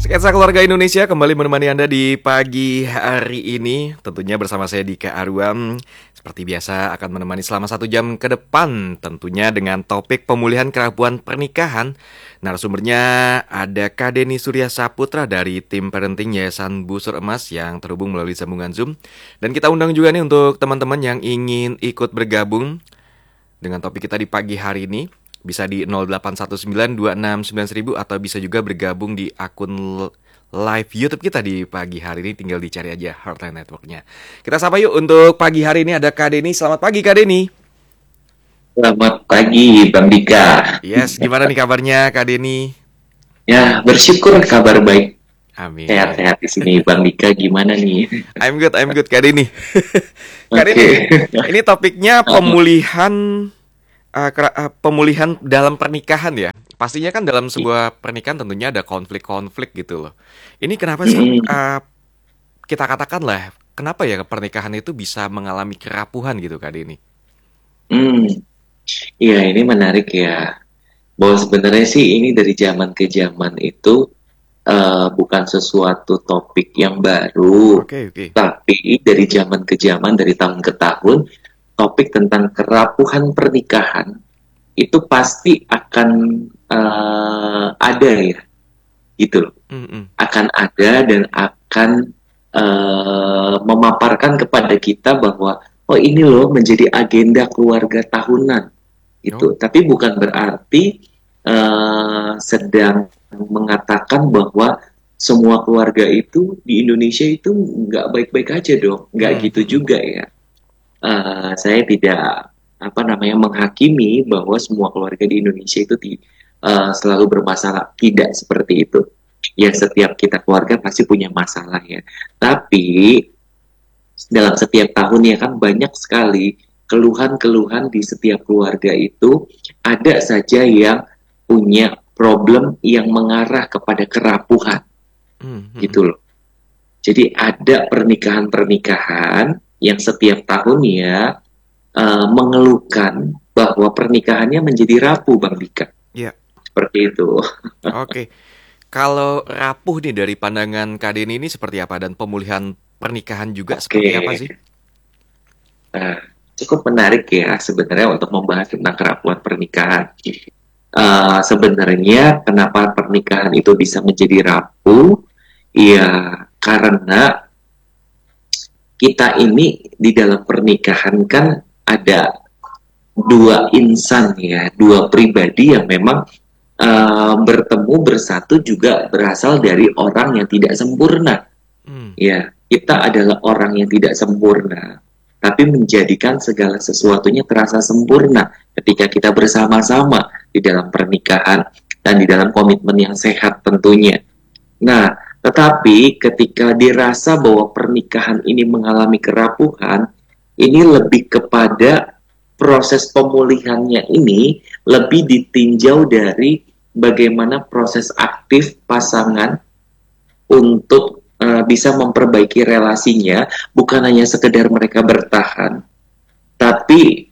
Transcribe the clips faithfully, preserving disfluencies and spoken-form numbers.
Sketsa Keluarga Indonesia kembali menemani Anda di pagi hari ini. Tentunya bersama saya Dika Arwam. Seperti biasa akan menemani selama satu jam ke depan. Tentunya dengan topik pemulihan kerapuhan pernikahan. Narasumbernya ada Kak Denny Surya Saputra dari tim parenting Yayasan Busur Emas yang terhubung melalui sambungan Zoom. Dan kita undang juga nih untuk teman-teman yang ingin ikut bergabung dengan topik kita di pagi hari ini. Bisa di nol delapan satu sembilan dua enam sembilan seribu atau bisa juga bergabung di akun live YouTube kita di pagi hari ini. Tinggal dicari aja Heartline Network-nya. Kita sapa yuk untuk pagi hari ini ada Kak Denny. Selamat pagi Kak Denny. Selamat pagi Bang Dika. Yes, gimana nih kabarnya Kak Denny? Ya, bersyukur kabar baik. Amin. Sehat-sehat di sini Bang Dika, gimana nih? I'm good, I'm good Kak Denny. Kak Denny, Oke. ini topiknya pemulihan uh, kera- uh, pemulihan dalam pernikahan ya. Pastinya kan dalam sebuah pernikahan tentunya ada konflik-konflik gitu loh. Ini kenapa sih Mm, uh, kita katakan lah, kenapa ya pernikahan itu bisa mengalami kerapuhan gitu Kak Denny? mm. Iya, ini menarik ya. Bahwa sebenarnya sih ini dari zaman ke zaman itu eh, bukan sesuatu topik yang baru, Oke, oke. tapi dari zaman ke zaman, dari tahun ke tahun, topik tentang kerapuhan pernikahan itu pasti akan eh, ada ya, gitu loh. Mm-mm. Akan ada dan akan eh, memaparkan kepada kita bahwa oh ini loh menjadi agenda keluarga tahunan Oh, itu. Tapi bukan berarti eh, sedang mengatakan bahwa semua keluarga itu di Indonesia itu nggak baik-baik aja dong, nggak mm, gitu mm-mm. juga ya. Eh, saya tidak apa namanya menghakimi bahwa semua keluarga di Indonesia itu ti- eh, selalu bermasalah. Tidak seperti itu. Ya setiap kita keluarga pasti punya masalah ya. Tapi dalam setiap tahunnya kan banyak sekali keluhan-keluhan di setiap keluarga itu ada saja yang punya problem yang mengarah kepada kerapuhan Mm, mm-mm. gitu loh. Jadi ada pernikahan-pernikahan yang setiap tahunnya eh, mengeluhkan bahwa pernikahannya menjadi rapuh, Bang Dika. Ya, Seperti itu. oke. Kalau rapuh nih dari pandangan Kak Denny ini seperti apa dan pemulihan pernikahan juga Oke. seperti apa sih? Nah, cukup menarik ya sebenarnya untuk membahas tentang kerapuhan pernikahan. Eh, sebenarnya kenapa pernikahan itu bisa menjadi rapuh? Ya, karena kita ini di dalam pernikahan kan ada dua insan ya, dua pribadi yang memang eh, bertemu bersatu juga berasal dari orang yang tidak sempurna. Hmm, Ya, kita adalah orang yang tidak sempurna, tapi menjadikan segala sesuatunya terasa sempurna ketika kita bersama-sama di dalam pernikahan dan di dalam komitmen yang sehat tentunya. Nah, tetapi ketika dirasa bahwa pernikahan ini mengalami kerapuhan, ini lebih kepada proses pemulihannya ini lebih ditinjau dari bagaimana proses aktif pasangan untuk uh, bisa memperbaiki relasinya, bukan hanya sekedar mereka bertahan, tapi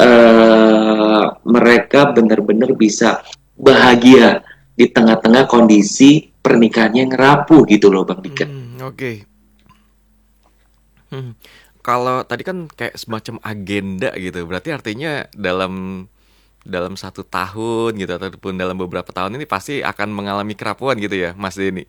uh, mereka benar-benar bisa bahagia di tengah-tengah kondisi pernikahannya yang rapuh gitu loh Bang Dika. hmm, oke. Hmm. Kalau tadi kan kayak semacam agenda gitu, berarti artinya dalam dalam satu tahun gitu ataupun dalam beberapa tahun ini pasti akan mengalami kerapuhan gitu ya, Mas Denny.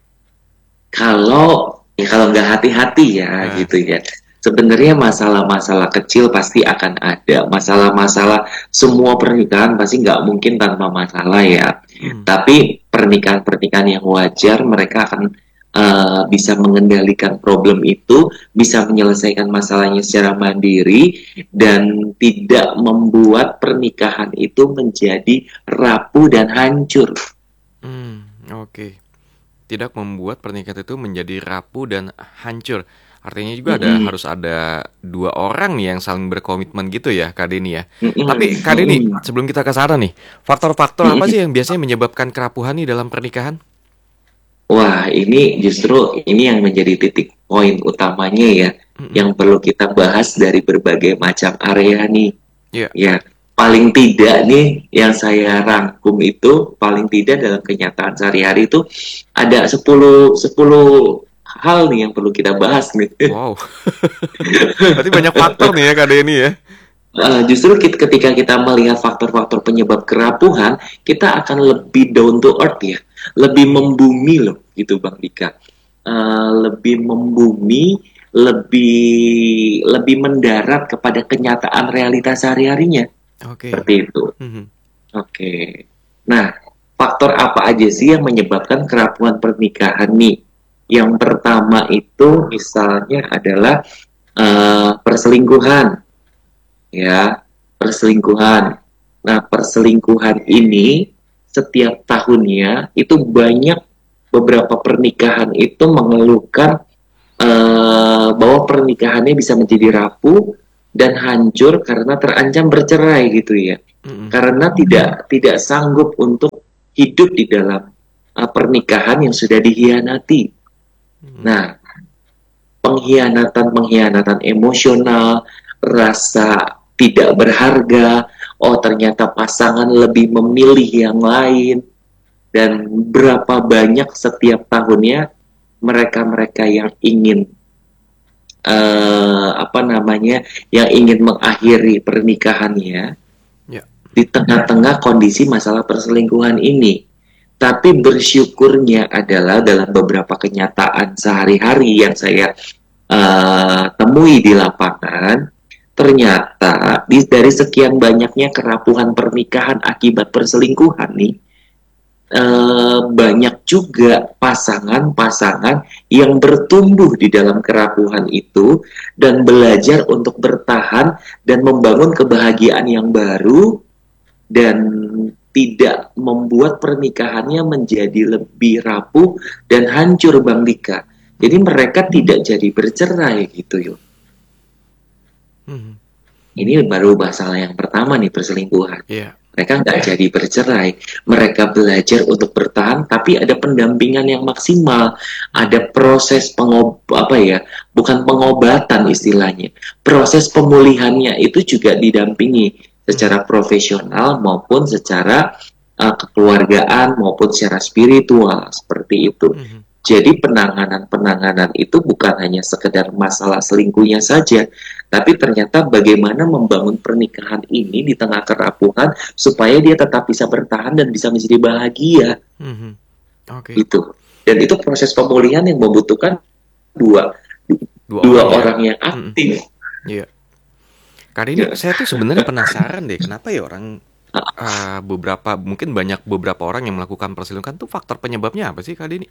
Kalau ya kalau nggak hati-hati ya Nah, gitu ya. Sebenarnya masalah-masalah kecil pasti akan ada. Masalah-masalah semua pernikahan pasti nggak mungkin tanpa masalah ya. hmm, Tapi pernikahan-pernikahan yang wajar mereka akan eh, bisa mengendalikan problem itu, bisa menyelesaikan masalahnya secara mandiri dan tidak membuat pernikahan itu menjadi rapuh dan hancur. hmm, oke. Tidak membuat pernikahan itu menjadi rapuh dan hancur. Artinya juga ada Mm-mm, harus ada dua orang nih yang saling berkomitmen gitu ya, Kak Denny ya. mm-mm, Tapi Kak Denny, mm-mm, sebelum kita ke sana nih, faktor-faktor apa mm-mm. sih yang biasanya menyebabkan kerapuhan nih dalam pernikahan? Wah, ini justru ini yang menjadi titik poin utamanya ya, Mm-mm. yang perlu kita bahas dari berbagai macam area nih. Ya. Ya, paling tidak nih yang saya rangkum itu paling tidak dalam kenyataan sehari-hari itu ada sepuluh sepuluh hal nih yang perlu kita bahas nih. Wow. Berarti banyak faktor nih ya Kak Denny ya. Uh, justru kit- ketika kita melihat faktor-faktor penyebab kerapuhan, kita akan lebih down to earth ya, lebih membumi loh, gitu Bang Dika. Uh, lebih membumi, lebih lebih mendarat kepada kenyataan realitas sehari-harinya, Oke. seperti itu. Mhm. Oke. Nah, faktor apa aja sih yang menyebabkan kerapuhan pernikahan nih? Yang pertama itu misalnya adalah uh, perselingkuhan. Ya, perselingkuhan. Nah, perselingkuhan ini setiap tahunnya itu banyak beberapa pernikahan itu mengeluhkan eh, bahwa pernikahannya bisa menjadi rapuh dan hancur karena terancam bercerai gitu ya. Mhm. Karena tidak tidak sanggup untuk hidup di dalam eh, pernikahan yang sudah dikhianati. Mhm. Nah, pengkhianatan-pengkhianatan emosional, rasa tidak berharga, oh ternyata pasangan lebih memilih yang lain, dan berapa banyak setiap tahunnya mereka-mereka yang ingin eh, apa namanya, yang ingin mengakhiri pernikahannya Ya. di tengah-tengah kondisi masalah perselingkuhan ini. Tapi bersyukurnya adalah dalam beberapa kenyataan sehari-hari yang saya uh, temui di lapangan, ternyata di, dari sekian banyaknya kerapuhan pernikahan akibat perselingkuhan nih, uh, banyak juga pasangan-pasangan yang bertumbuh di dalam kerapuhan itu dan belajar untuk bertahan dan membangun kebahagiaan yang baru dan tidak membuat pernikahannya menjadi lebih rapuh dan hancur Bang Dika. Jadi mereka tidak jadi bercerai gitu yuk. Mhm. Ini baru masalah yang pertama nih, perselingkuhan. Iya. Mereka nggak jadi bercerai. Mereka belajar untuk bertahan, tapi ada pendampingan yang maksimal. Ada proses pengob apa ya, bukan pengobatan istilahnya. Proses pemulihannya itu juga didampingi secara profesional maupun secara uh, kekeluargaan maupun secara spiritual seperti itu. Mhm. Jadi penanganan-penanganan itu bukan hanya sekedar masalah selingkuhnya saja, tapi ternyata bagaimana membangun pernikahan ini di tengah kerapuhan supaya dia tetap bisa bertahan dan bisa menjadi bahagia. Mhm. Oke. Gitu. Dan itu proses pemulihan yang membutuhkan dua Dua dua orang ya. orang yang Mhm. aktif. Iya. Kali ini Ya. saya tuh sebenarnya penasaran deh, kenapa ya orang uh, beberapa mungkin banyak beberapa orang yang melakukan perselingkuhan tuh faktor penyebabnya apa sih kali ini?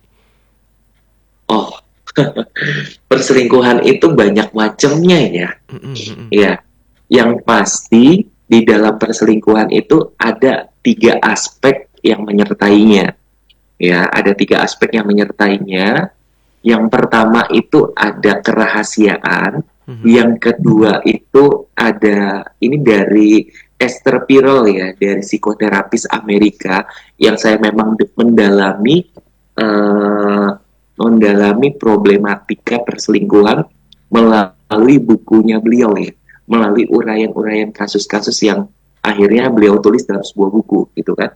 Oh, perselingkuhan itu banyak macamnya ya. Mhm. Mhm. Ya, yang pasti di dalam perselingkuhan itu ada tiga aspek yang menyertainya. Ya, ada tiga aspek yang menyertainya. Yang pertama itu ada kerahasiaan. Mhm. Yang kedua itu ada, ini dari Esther Perel ya, dari psikoterapis Amerika yang saya memang de- mendalami eh, mendalami problematika perselingkuhan melalui bukunya beliau ya, melalui uraian-uraian kasus-kasus yang akhirnya beliau tulis dalam sebuah buku gitu kan.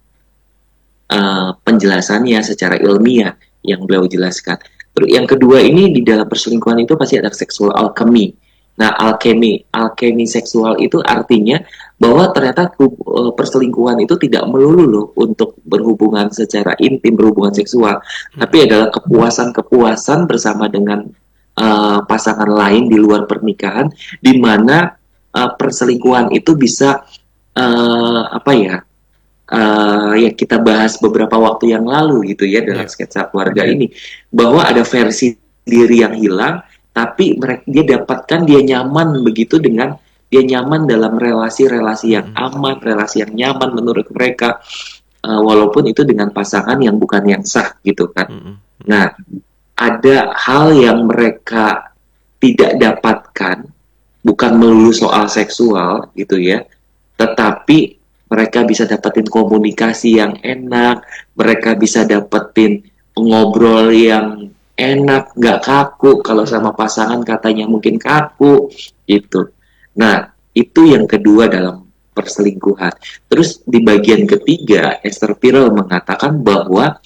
Eh, penjelasannya secara ilmiah yang beliau jelaskan. Terus yang kedua ini di dalam perselingkuhan itu pasti ada seksual alchemy. Nah, alchemy, alchemy seksual itu artinya bahwa ternyata uh, perselingkuhan itu tidak melulu loh untuk berhubungan secara intim, berhubungan seksual, Mhm. tapi adalah kepuasan-kepuasan bersama dengan uh, pasangan lain di luar pernikahan, di mana uh, perselingkuhan itu bisa uh, apa ya? Uh, ya kita bahas beberapa waktu yang lalu gitu ya dalam Iya. sketsa keluarga ini, bahwa ada versi diri yang hilang, tapi mereka dia dapatkan, dia nyaman begitu dengan dia nyaman dalam relasi-relasi yang Mhm. aman, relasi yang nyaman menurut mereka, uh, walaupun itu dengan pasangan yang bukan yang sah gitu kan. Mhm. Nah, ada hal yang mereka tidak dapatkan, bukan melulu soal seksual gitu ya, tetapi mereka bisa dapetin komunikasi yang enak, mereka bisa dapetin ngobrol yang enak, nggak kaku. Kalau sama pasangan katanya mungkin kaku, gitu. Nah, itu yang kedua dalam perselingkuhan. Terus di bagian ketiga, Esther Perel mengatakan bahwa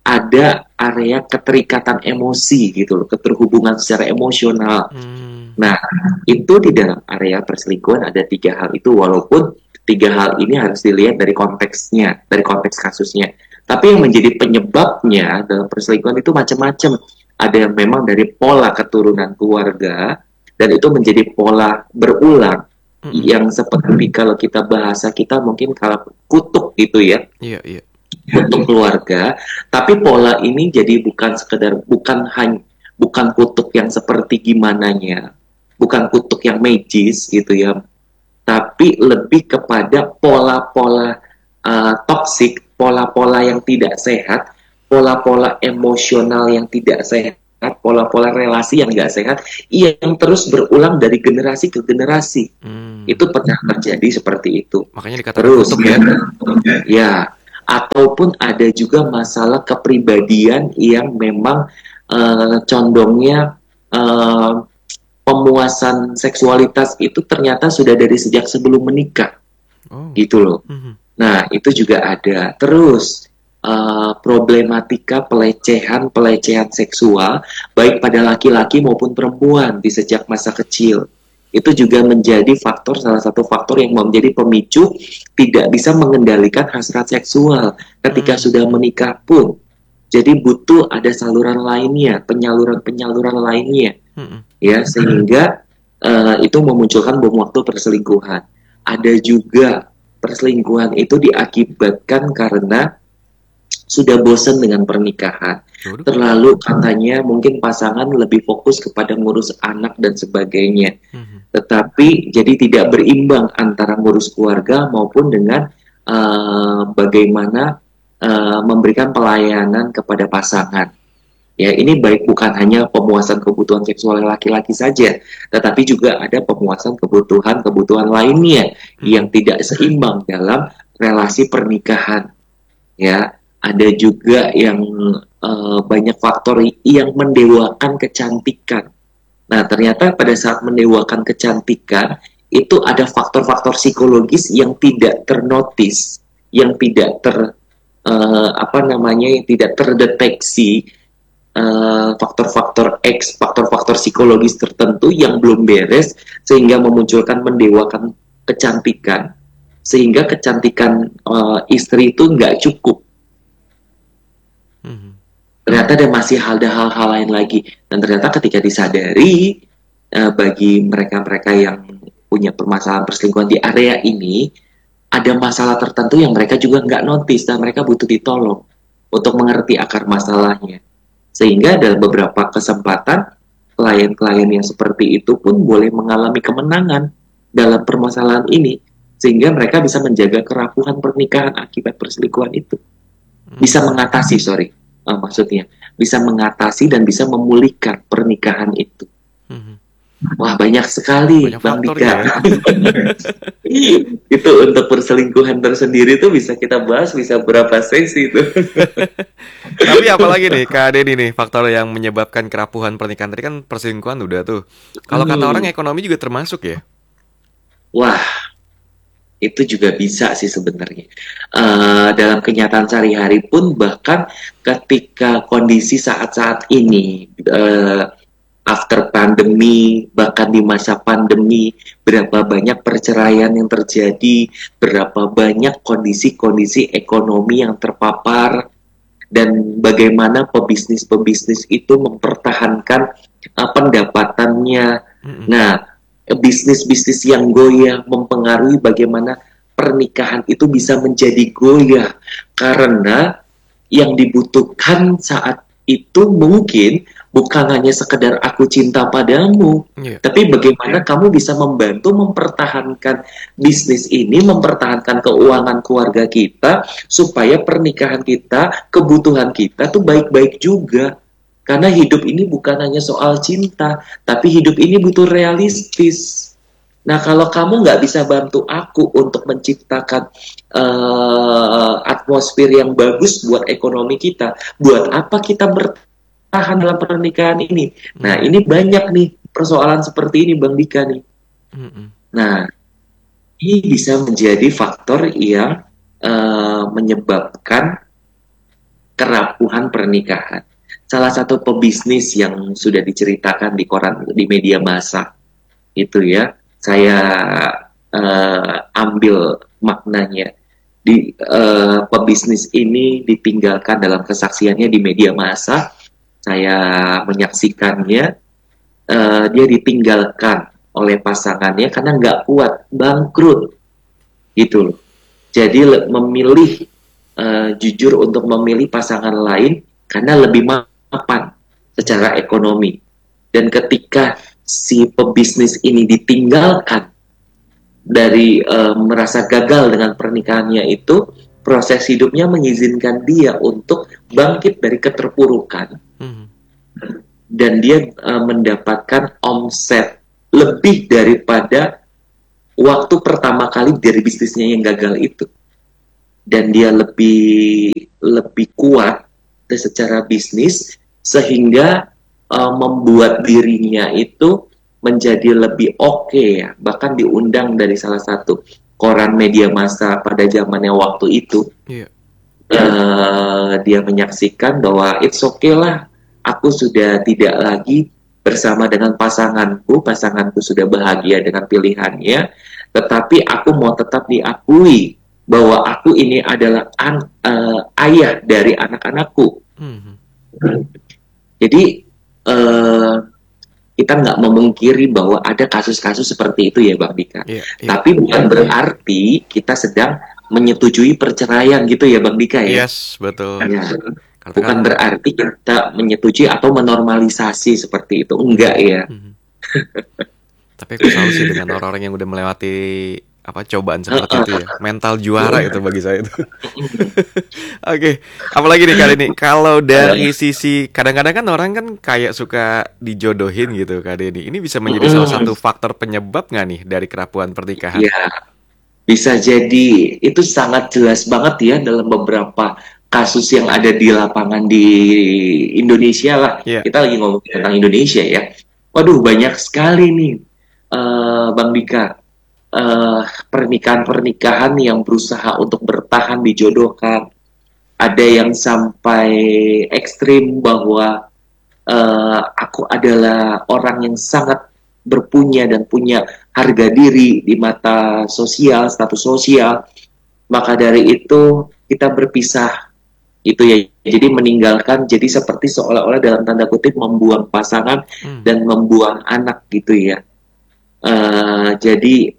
ada area keterikatan emosi gitu loh, keterhubungan secara emosional. Hmm. Nah, itu di dalam area perselingkuhan ada tiga hal itu, walaupun tiga hal ini harus dilihat dari konteksnya, dari konteks kasusnya. Tapi yang menjadi penyebabnya dalam perselingkuhan itu macam-macam. Ada yang memang dari pola keturunan keluarga, dan itu menjadi pola berulang, Mm-mm. yang seperti kalau kita bahasa kita mungkin kalau kutuk gitu ya, Iya, iya. kutuk keluarga. Tapi pola ini jadi bukan sekedar, bukan hanya bukan kutuk yang seperti gimananya, bukan kutuk yang magis gitu ya, tapi lebih kepada pola-pola uh, toksik, pola-pola yang tidak sehat, pola-pola emosional yang tidak sehat, pola-pola relasi yang nggak sehat, yang terus berulang dari generasi ke generasi. Hmm. Itu pernah terjadi seperti itu. Makanya dikatakan Terus kutuk ya. ya, ataupun ada juga masalah kepribadian yang memang uh, condongnya uh, pemuasan seksualitas itu ternyata sudah dari sejak sebelum menikah, Oh. gitu loh. Mhm. Nah, itu juga ada. Terus uh, problematika pelecehan pelecehan seksual baik pada laki-laki maupun perempuan di sejak masa kecil. Itu juga menjadi faktor, salah satu faktor yang menjadi pemicu tidak bisa mengendalikan hasrat seksual ketika Hmm. sudah menikah pun. Jadi butuh ada saluran lainnya, penyaluran-penyaluran lainnya, Mm-mm. ya, sehingga uh, itu memunculkan bom waktu perselingkuhan. Ada juga perselingkuhan itu diakibatkan karena sudah bosan dengan pernikahan. Waduh. Terlalu katanya mungkin pasangan lebih fokus kepada ngurus anak dan sebagainya. Mhm. Tetapi jadi tidak berimbang antara ngurus keluarga maupun dengan uh, bagaimana uh, memberikan pelayanan kepada pasangan. Ya, ini baik bukan hanya pemuasan kebutuhan seksual laki-laki saja, tetapi juga ada pemuasan kebutuhan-kebutuhan lainnya yang tidak seimbang dalam relasi pernikahan. Ya, ada juga yang uh, banyak faktor yang mendewakan kecantikan. Nah, ternyata pada saat mendewakan kecantikan itu ada faktor-faktor psikologis yang tidak ternotis, yang tidak ter uh, apa namanya, yang tidak terdeteksi. Uh, faktor-faktor X, faktor-faktor psikologis tertentu yang belum beres sehingga memunculkan mendewakan kecantikan, sehingga kecantikan uh, istri itu nggak cukup. Mhm. Ternyata ada masih hal-hal lain lagi, dan ternyata ketika disadari uh, bagi mereka-mereka yang punya permasalahan perselingkuhan di area ini, ada masalah tertentu yang mereka juga nggak notice dan mereka butuh ditolong untuk mengerti akar masalahnya. Sehingga dalam beberapa kesempatan klien-klien yang seperti itu pun boleh mengalami kemenangan dalam permasalahan ini, sehingga mereka bisa menjaga kerapuhan pernikahan akibat perselingkuhan itu. Bisa mengatasi, sorry, uh, maksudnya bisa mengatasi dan bisa memulihkan pernikahan itu. Mhm. Wah, banyak sekali, Banyak Bang faktornya Dika. ya. Itu untuk perselingkuhan tersendiri tuh bisa kita bahas, bisa berapa sesi itu. Tapi apalagi nih Kak Denny nih faktor yang menyebabkan kerapuhan pernikahan, tadi kan perselingkuhan udah tuh. Kalau kata orang Hmm. ekonomi juga termasuk ya. Wah, itu juga bisa sih sebenarnya. Uh, dalam kenyataan sehari-hari pun, bahkan ketika kondisi saat-saat ini, uh, after pandemi, bahkan di masa pandemi, berapa banyak perceraian yang terjadi, berapa banyak kondisi-kondisi ekonomi yang terpapar, dan bagaimana pebisnis-pebisnis itu mempertahankan uh, pendapatannya. Mm-mm. Nah, bisnis-bisnis yang goyah mempengaruhi bagaimana pernikahan itu bisa menjadi goyah, karena yang dibutuhkan saat itu mungkin bukan hanya sekedar aku cinta padamu, Iya. tapi bagaimana kamu bisa membantu mempertahankan bisnis ini, mempertahankan keuangan keluarga kita, supaya pernikahan kita, kebutuhan kita tuh baik-baik juga. Karena hidup ini bukan hanya soal cinta, tapi hidup ini butuh realistis. Nah, kalau kamu nggak bisa bantu aku untuk menciptakan uh, atmosfer yang bagus buat ekonomi kita, buat apa kita bertahan dalam pernikahan ini? Nah, ini banyak nih persoalan seperti ini, Bang Dika nih. Mm-mm. Nah, ini bisa menjadi faktor yang uh, menyebabkan kerapuhan pernikahan. Salah satu pebisnis yang sudah diceritakan di koran, di media massa itu ya, saya uh, ambil maknanya. Di uh, pebisnis ini ditinggalkan dalam kesaksiannya di media massa, saya menyaksikannya, uh, dia ditinggalkan oleh pasangannya karena nggak kuat, bangkrut gitu loh. Jadi memilih uh, jujur untuk memilih pasangan lain karena lebih mapan secara ekonomi. Dan ketika si pebisnis ini ditinggalkan dari uh, merasa gagal dengan pernikahannya itu, proses hidupnya mengizinkan dia untuk bangkit dari keterpurukan. Hmm. Dan dia uh, mendapatkan omset lebih daripada waktu pertama kali dari bisnisnya yang gagal itu. Dan dia lebih lebih kuat secara bisnis sehingga uh, membuat dirinya itu menjadi lebih oke okay, ya. Bahkan diundang dari salah satu koran media massa pada zamannya waktu itu. Yeah. Uh, dia menyaksikan bahwa it's okay lah, aku sudah tidak lagi bersama dengan pasanganku, pasanganku sudah bahagia dengan pilihannya, tetapi aku mau tetap diakui bahwa aku ini adalah an, uh, ayah dari anak-anakku. Mm-hmm. Jadi uh, kita nggak memungkiri bahwa ada kasus-kasus seperti itu ya Bang Dika. Yeah, yeah. Tapi bukan berarti kita sedang menyetujui perceraian gitu ya Bang Dika ya. Yes, betul. Ya. Bukan berarti kita menyetujui atau menormalisasi seperti itu, enggak ya. Mm-hmm. Tapi aku selalu sih dengan orang-orang yang udah melewati apa cobaan seperti itu ya, mental juara itu bagi saya itu. Oke, okay. Apalagi nih kali ini, kalau dari sisi kadang-kadang kan orang kan kayak suka dijodohin gitu kali ini, ini bisa menjadi salah satu faktor penyebab nggak nih dari kerapuhan pernikahan? Ya, bisa jadi. Itu sangat jelas banget ya dalam beberapa kasus yang ada di lapangan di Indonesia lah. Yeah. Kita lagi ngomong tentang Indonesia ya. Waduh, banyak sekali nih, uh, Bang Dika. Uh, pernikahan-pernikahan yang berusaha untuk bertahan dijodohkan. Ada yang sampai ekstrim bahwa uh, aku adalah orang yang sangat berpunya dan punya harga diri di mata sosial, status sosial. Maka dari itu kita berpisah. Itu ya, jadi meninggalkan, jadi seperti seolah-olah dalam tanda kutip membuang pasangan hmm. dan membuang anak gitu ya. Uh, jadi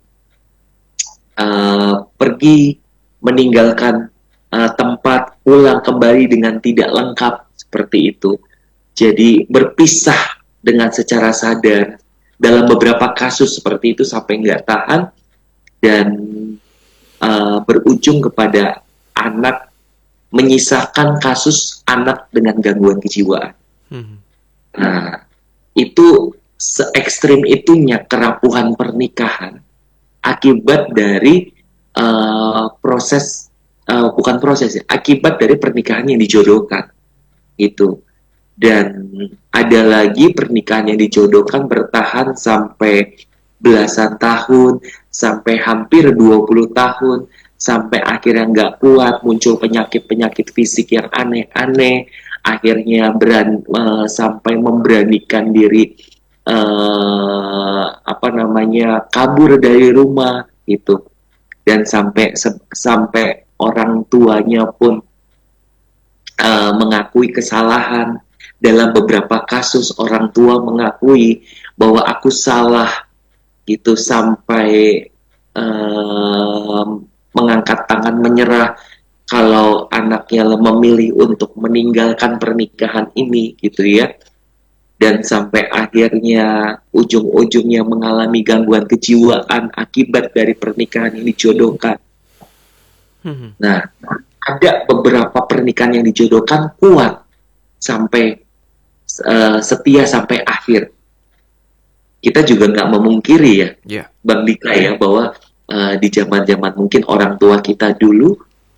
Uh, pergi meninggalkan uh, tempat, pulang kembali dengan tidak lengkap seperti itu. Jadi berpisah dengan secara sadar. Dalam beberapa kasus seperti itu sampai nggak tahan dan uh, berujung kepada anak, menyisakan kasus anak dengan gangguan kejiwaan. Hmm. Nah, itu se-ekstrim itunya kerapuhan pernikahan. Akibat dari uh, proses, uh, bukan proses ya, akibat dari pernikahan yang dijodohkan itu. Dan ada lagi pernikahan yang dijodohkan bertahan sampai belasan tahun, sampai hampir dua puluh tahun, sampai akhirnya nggak kuat, muncul penyakit-penyakit fisik yang aneh-aneh, akhirnya beran, uh, sampai memberanikan diri Uh, apa namanya kabur dari rumah gitu, dan sampai se- sampai orang tuanya pun uh, mengakui kesalahan. Dalam beberapa kasus orang tua mengakui bahwa aku salah gitu, sampai uh, mengangkat tangan menyerah kalau anaknya memilih untuk meninggalkan pernikahan ini gitu ya. Dan sampai akhirnya ujung-ujungnya mengalami gangguan kejiwaan akibat dari pernikahan yang dijodohkan. Hmm. Nah, ada beberapa pernikahan yang dijodohkan kuat sampai uh, setia sampai akhir. Kita juga nggak memungkiri ya, yeah. Bang Dika ya, bahwa uh, di zaman-zaman mungkin orang tua kita dulu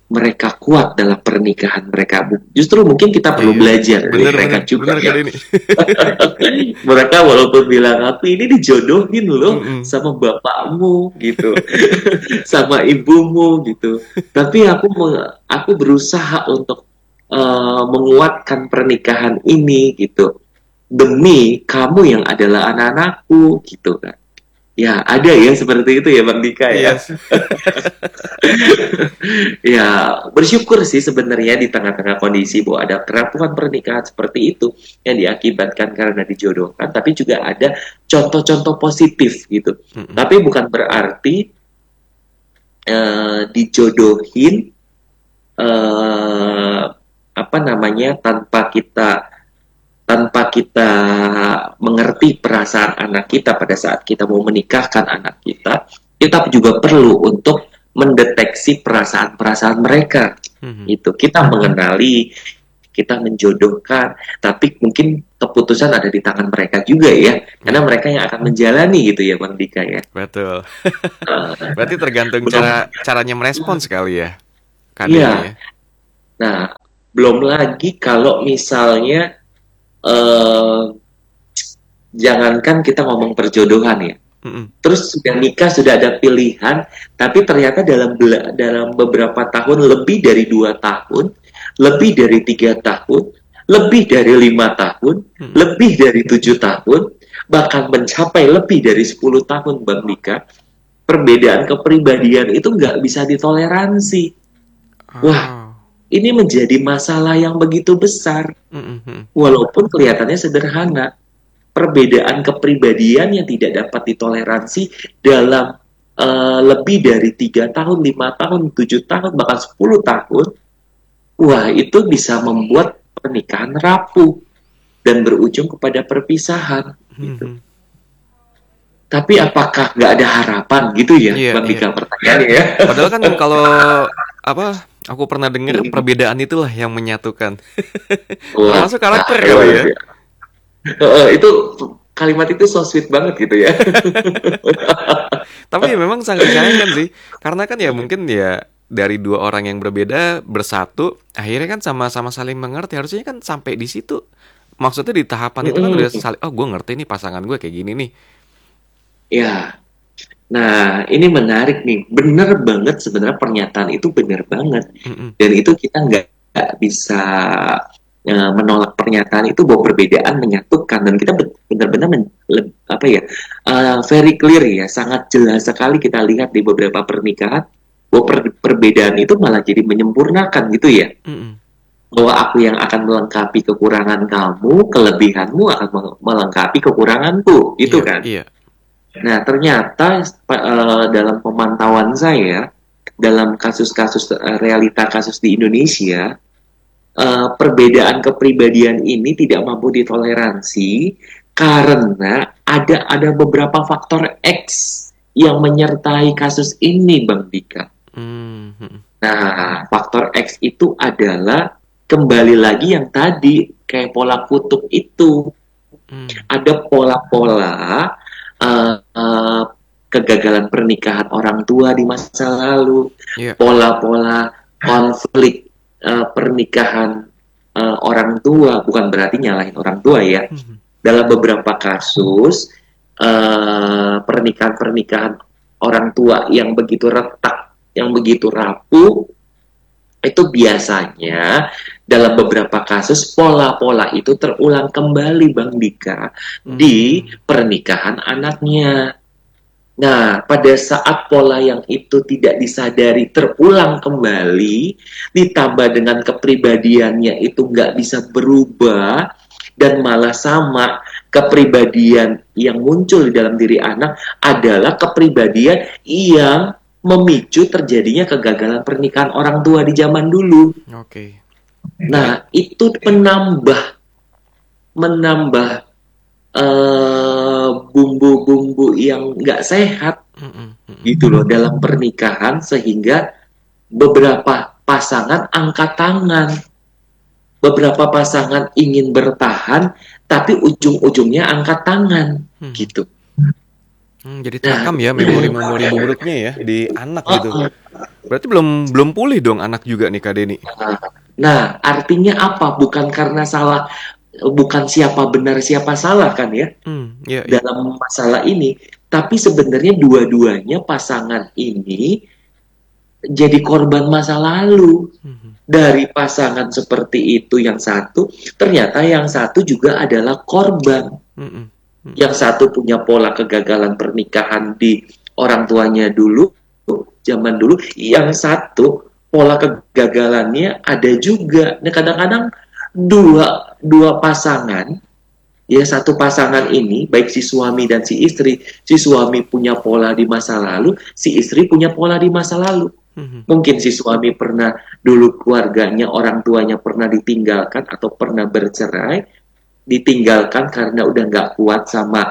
mereka kuat dalam pernikahan mereka. Justru mungkin kita perlu Iya, belajar dari bener mereka bener juga bener ya. Kak Denny. Mereka walaupun bilang aku ini dijodohin loh Mm-mm. sama bapakmu gitu, sama ibumu gitu. Tapi aku me- aku berusaha untuk eh, menguatkan pernikahan ini gitu demi kamu yang adalah anak-anakku gitu kan. Ya, ada ya seperti itu ya Bang Dika ya. Yes. Ya, bersyukur sih sebenarnya di tengah-tengah kondisi bahwa ada kerapuhan pernikahan seperti itu yang diakibatkan karena dijodohkan, tapi juga ada contoh-contoh positif gitu. Mm-mm. Tapi bukan berarti eh, dijodohin eh, apa namanya tanpa kita tanpa kita mengerti perasaan anak kita pada saat kita mau menikahkan anak kita, kita juga perlu untuk mendeteksi perasaan-perasaan mereka. Mhm. Itu kita mengenali, kita menjodohkan, tapi mungkin keputusan ada di tangan mereka juga ya, karena Iya, mereka yang akan menjalani gitu ya, Bang Dika ya. betul. Eh, Berarti tergantung belum, cara caranya merespons kali ya, Kak Denny iya. ya. Nah, belum lagi kalau misalnya eh, jangankan kita ngomong perjodohan ya. Mm-mm. Terus sudah nikah, sudah ada pilihan, tapi ternyata dalam bela- dalam beberapa tahun, lebih dari dua tahun, lebih dari tiga tahun, lebih dari lima tahun, Mm-mm. lebih dari tujuh tahun, bahkan mencapai lebih dari sepuluh tahun, Bang Mika, perbedaan kepribadian itu nggak bisa ditoleransi. Wah, Oh. ini menjadi masalah yang begitu besar, Mm-mm. walaupun kelihatannya sederhana. Perbedaan kepribadian yang tidak dapat ditoleransi dalam eh, lebih dari tiga tahun, lima tahun, tujuh tahun, bahkan sepuluh tahun, wah itu bisa membuat pernikahan rapuh dan berujung kepada perpisahan. Gitu. Mhm. Tapi apakah nggak ada harapan gitu ya, Iya, Bang iya. Dika, pertanyaannya ya? Padahal kan kalau apa? Aku pernah dengar perbedaan itulah yang menyatukan. Wah, Termasuk nah, karakter kali luar ya. biasa. Eh, itu kalimat itu so sweet banget gitu ya. Tapi ya memang sangat disayangkan sih. Karena kan ya mungkin ya dari dua orang yang berbeda bersatu, akhirnya kan sama-sama saling mengerti. Harusnya kan sampai di situ. Maksudnya di tahapan itu kan udah Mm-mm. saling, oh gue ngerti nih pasangan gue kayak gini nih. Ya, nah, ini menarik nih. Bener banget sebenarnya pernyataan itu bener banget. Mm-mm. Dan itu kita nggak nggak bisa eh, menolak pernyataan itu bahwa perbedaan menyatukan. Dan kita bet- benar-benar men- le- apa ya, eh, very clear ya, sangat jelas sekali kita lihat di beberapa pernikahan bahwa per- perbedaan itu malah jadi menyempurnakan gitu ya. Mm-mm. Bahwa aku yang akan melengkapi kekurangan kamu, kelebihanmu akan mel- melengkapi kekuranganku, gitu Iya, kan. iya. Nah, ternyata eh, dalam pemantauan saya, dalam kasus-kasus eh, realita kasus di Indonesia, eh, perbedaan kepribadian ini tidak mampu ditoleransi karena ada ada beberapa faktor X yang menyertai kasus ini, Bang Dika. Mhm. Nah, faktor X itu adalah kembali lagi yang tadi kayak pola kutub itu. Mm. Ada pola-pola uh, uh, kegagalan pernikahan orang tua di masa lalu, Iya. pola-pola konflik uh, pernikahan uh, orang tua, bukan berarti nyalahin orang tua ya. Mhm. Dalam beberapa kasus uh, pernikahan-pernikahan orang tua yang begitu retak, yang begitu rapuh, itu biasanya dalam beberapa kasus pola-pola itu terulang kembali, Bang Dika, di Mm. pernikahan anaknya. Nah, pada saat pola yang itu tidak disadari terulang kembali, ditambah dengan kepribadiannya itu nggak bisa berubah, dan malah sama kepribadian yang muncul di dalam diri anak adalah kepribadian yang memicu terjadinya kegagalan pernikahan orang tua di zaman dulu. Oke. Nah, itu menambah menambah eh, bumbu-bumbu yang nggak sehat Mm-mm. Mm-mm. gitu loh dalam pernikahan, sehingga beberapa pasangan angkat tangan, beberapa pasangan ingin bertahan, tapi ujung-ujungnya angkat tangan Mhm. gitu. Hmm, jadi Nah, terekam ya memori-memori buruknya ya di anak gitu. heeh. Berarti belum belum pulih dong anak juga nih Kak Deni. Nah, artinya apa? Bukan karena salah, bukan siapa benar siapa salah kan ya Hmm, iya iya. dalam masalah ini, tapi sebenarnya dua-duanya pasangan ini jadi korban masa lalu. Mhm, Dari pasangan seperti itu yang satu, ternyata yang satu juga adalah korban. mhm, mhm, Yang satu punya pola kegagalan pernikahan di orang tuanya dulu, zaman dulu. Yang satu pola kegagalannya ada juga. Nah, kadang-kadang dua dua pasangan, ya satu pasangan ini, baik si suami dan si istri, si suami punya pola di masa lalu, si istri punya pola di masa lalu. mhm, Mungkin si suami pernah dulu keluarganya, orang tuanya pernah ditinggalkan atau pernah bercerai, ditinggalkan karena udah nggak kuat sama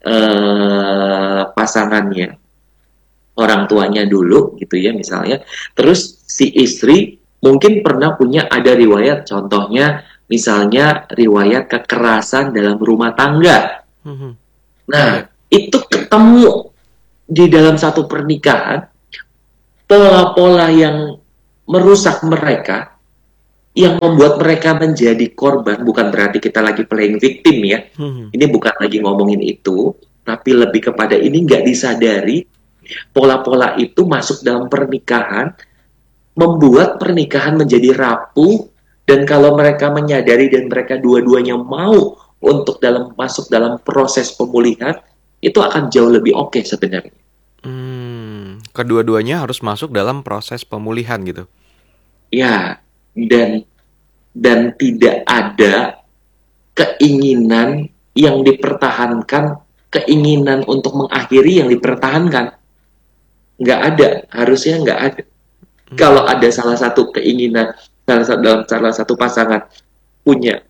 eh, pasangannya, orang tuanya dulu gitu ya misalnya. Terus si istri mungkin pernah punya ada riwayat, contohnya misalnya riwayat kekerasan dalam rumah tangga. mhm. Iya. Nah, itu ketemu di dalam satu pernikahan, pola-pola yang merusak mereka, yang membuat mereka menjadi korban. Bukan berarti kita lagi playing victim ya, Mhm, ini bukan lagi ngomongin itu, tapi lebih kepada ini nggak disadari, pola-pola itu masuk dalam pernikahan, membuat pernikahan menjadi rapuh, dan kalau mereka menyadari dan mereka dua-duanya mau untuk dalam masuk dalam proses pemulihan, itu akan jauh lebih oke okay sebenarnya. hmm, kedua-duanya harus masuk dalam proses pemulihan gitu. Ya, dan dan tidak ada keinginan yang dipertahankan, keinginan untuk mengakhiri yang dipertahankan. Nggak ada, harusnya nggak ada. Kalau Hmm, ada salah satu keinginan, salah satu, dalam salah satu pasangan punya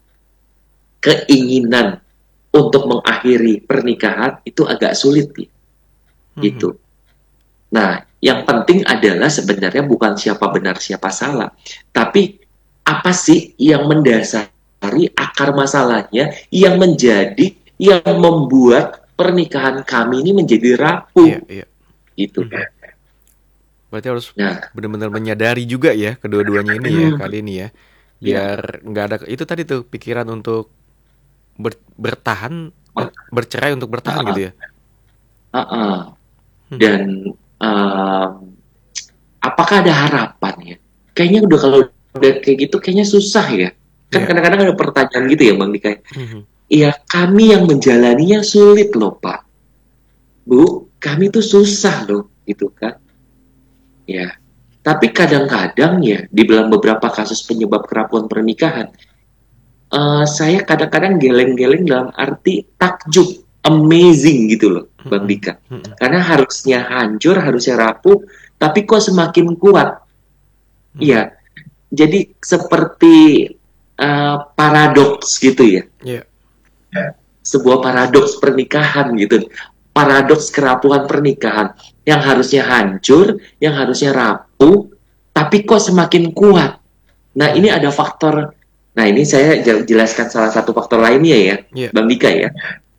keinginan untuk mengakhiri pernikahan, itu agak sulit mhm, gitu. Nah, yang penting adalah sebenarnya bukan siapa benar siapa salah, tapi apa sih yang mendasari akar masalahnya, yang menjadi, yang membuat pernikahan kami ini menjadi iya rapuh iya. gitu. Mhm. Berarti harus Nah, benar-benar menyadari juga ya kedua-duanya ini ya Kak Deni ya. ya, Biar nggak ada itu tadi tuh pikiran untuk ber- bertahan, eh, bercerai untuk bertahan uh-uh, gitu ya. uh-uh. Mhm, Dan um, apakah ada harapan ya? Kayaknya udah kalau udah kayak gitu kayaknya susah ya. Kan iya. kadang-kadang ada pertanyaan gitu ya Bang Dika. Mhm, Iya, kami yang menjalaninya sulit loh Pak. Bu, kami tuh susah loh gitu kan. Ya. Tapi kadang-kadang ya di dalam beberapa kasus penyebab kerapuhan pernikahan, eh, saya kadang-kadang geleng-geleng dalam arti takjub, amazing gitu loh Bang mhm, Dika. mhm, Karena harusnya hancur, harusnya rapuh, tapi kok semakin kuat. mhm. Iya, jadi seperti eh, paradoks gitu ya, Iya. sebuah paradoks pernikahan gitu, paradoks kerapuhan pernikahan yang harusnya hancur, yang harusnya rapuh, tapi kok semakin kuat. Nah ini Mhm, ada faktor, nah ini saya jelaskan salah satu faktor lainnya ya, iya. Bang Dika ya.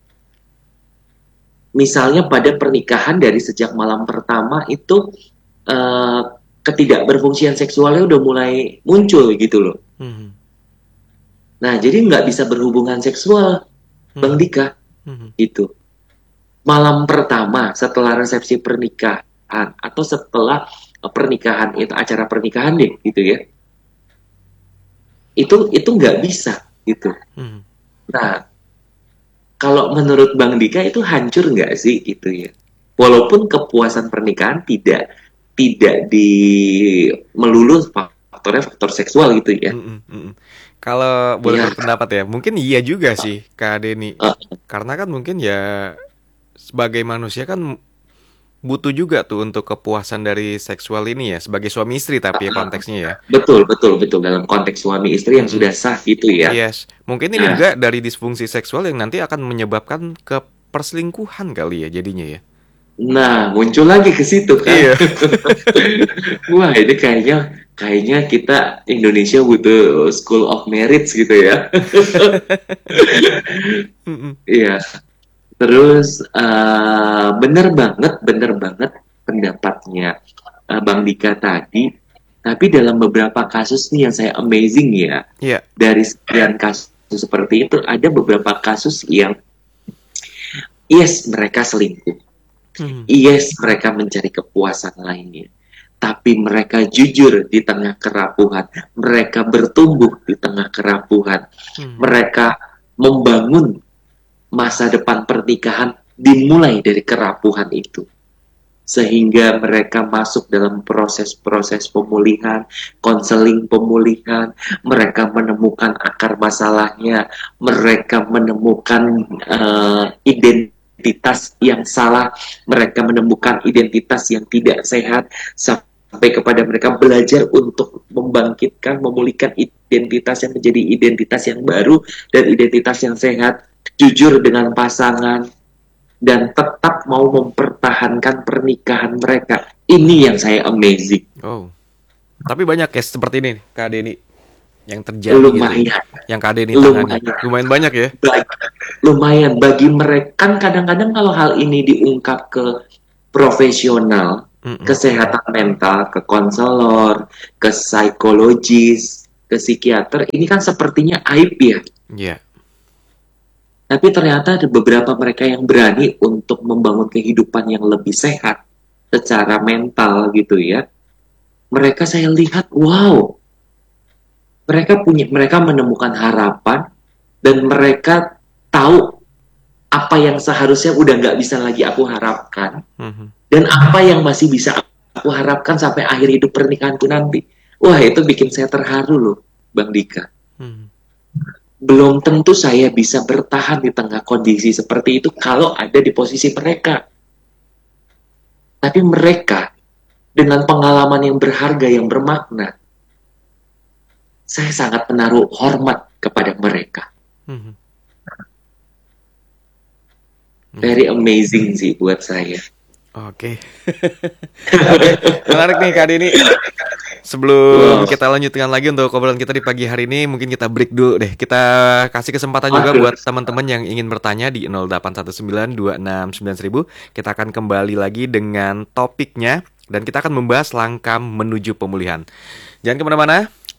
Misalnya pada pernikahan dari sejak malam pertama itu eh, ketidakberfungsian seksualnya udah mulai muncul gitu loh. Mhm, Nah jadi nggak bisa berhubungan seksual, Bang mhm, Dika, mhm, gitu. Malam pertama setelah resepsi pernikahan atau setelah eh, pernikahan itu acara pernikahan deh gitu ya, itu itu nggak bisa gitu. mhm. Nah kalau menurut Bang Dika itu hancur nggak sih gitu ya, walaupun kepuasan pernikahan tidak tidak di melulu faktornya faktor seksual gitu ya. Mhm, mhm. Kalau boleh Ya, berpendapat ya, mungkin iya juga sih Kak Deni. uh, Karena kan mungkin ya sebagai manusia kan butuh juga tuh untuk kepuasan dari seksual ini ya, sebagai suami istri tapi ya konteksnya ya. betul betul betul dalam konteks suami istri yang Mhm. sudah sah gitu ya. Yes, mungkin ini Nah, juga dari disfungsi seksual yang nanti akan menyebabkan ke perselingkuhan kali ya jadinya ya. nah muncul lagi ke situ kan. Iya. Wah, ini kayaknya kayaknya kita Indonesia butuh School of Marriage gitu ya. Mhm. Iya. Terus eh, bener banget, bener banget pendapatnya eh, Bang Dika tadi. Tapi dalam beberapa kasus nih yang saya amazing ya, Iya. dari sekian kasus seperti itu ada beberapa kasus yang yes mereka selingkuh, Hmm. yes mereka mencari kepuasan lainnya, tapi mereka jujur di tengah kerapuhan, mereka bertumbuh di tengah kerapuhan, Hmm. mereka membangun masa depan pernikahan dimulai dari kerapuhan itu. Sehingga mereka masuk dalam proses-proses pemulihan, konseling pemulihan, mereka menemukan akar masalahnya, mereka menemukan uh, identitas yang salah, mereka menemukan identitas yang tidak sehat, sampai kepada mereka belajar untuk membangkitkan, memulihkan identitas yang menjadi identitas yang baru dan identitas yang sehat, jujur dengan pasangan, dan tetap mau mempertahankan pernikahan mereka. Ini yang saya amazing. Oh. Tapi banyak case seperti ini, Kak Denny, yang terjadi Lumayan. gitu. Yang Kak Denny Lumayan. tangani. Lumayan banyak ya. Bagi, lumayan bagi mereka kan kadang-kadang kalau hal ini diungkap ke profesional, Mm-mm. kesehatan mental, ke konselor, ke psikologis, ke psikiater, ini kan sepertinya aib ya. Iya. Tapi ternyata ada beberapa mereka yang berani untuk membangun kehidupan yang lebih sehat secara mental gitu ya. Mereka saya lihat, wow, mereka punya, mereka menemukan harapan dan mereka tahu apa yang seharusnya udah nggak bisa lagi aku harapkan Mhm. dan apa yang masih bisa aku harapkan sampai akhir hidup pernikahanku nanti. Wah, itu bikin saya terharu loh, Bang Dika. Mhm. Belum tentu saya bisa bertahan di tengah kondisi seperti itu kalau ada di posisi mereka. Tapi mereka dengan pengalaman yang berharga, yang bermakna, saya sangat menaruh hormat kepada mereka. Mhm. Very amazing sih buat saya. Oke. Oke, menarik nih Kak Denny. Sebelum Wow. kita lanjutkan lagi untuk obrolan kita di pagi hari ini, mungkin kita break dulu deh. Kita kasih kesempatan juga Oke. buat teman-teman yang ingin bertanya di nol delapan satu sembilan dua enam sembilan nol nol nol. Kita akan kembali lagi dengan topiknya dan kita akan membahas langkah menuju pemulihan. Jangan kemana-mana.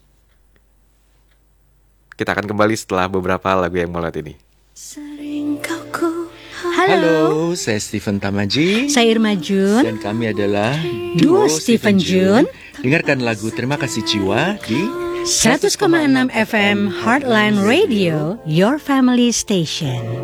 Kita akan kembali setelah beberapa lagu yang mulai ini. Sering kau ku Halo, Halo, saya Stephen Tamaji saya Irma Jun. dan kami adalah Duo Stephen Jun. Dengarkan lagu Terima Kasih Jiwa di seratus koma enam F M Heartline Radio, your family station.